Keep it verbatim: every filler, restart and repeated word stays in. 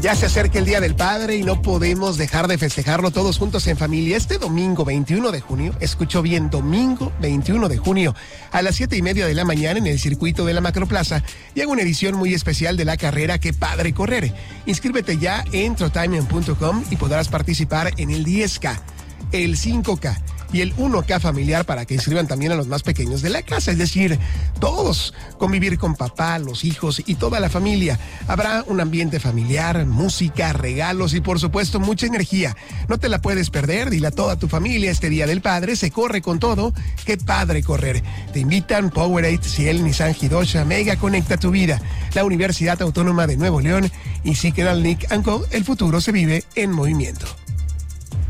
Ya se acerca el Día del Padre y no podemos dejar de festejarlo todos juntos en familia. Este domingo veintiuno de junio, escuchó bien, domingo veintiuno de junio, a las siete y media de la mañana en el circuito de la Macroplaza, llega una edición muy especial de la carrera Qué Padre Correr. Inscríbete ya en trotimian punto com y podrás participar en el diez K, el cinco K y el uno K familiar, para que inscriban también a los más pequeños de la casa, es decir, todos, convivir con papá, los hijos y toda la familia. Habrá un ambiente familiar, música, regalos y por supuesto mucha energía. No te la puedes perder, dile a toda tu familia, este Día del Padre se corre con todo. Qué Padre Correr. Te invitan Powerade, Ciel, Nissan, Hidosha, Mega Conecta Tu Vida, la Universidad Autónoma de Nuevo León y Siqueral Nick and Co. El futuro se vive en movimiento.